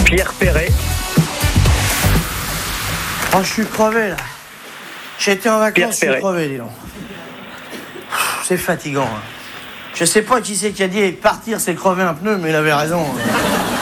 Pierre Perret. Oh, je suis crevé là. J'étais en vacances, je suis crevé, dis donc. C'est fatigant. Hein. Je sais pas qui c'est qui a dit partir, c'est crever un pneu, mais il avait raison. Hein.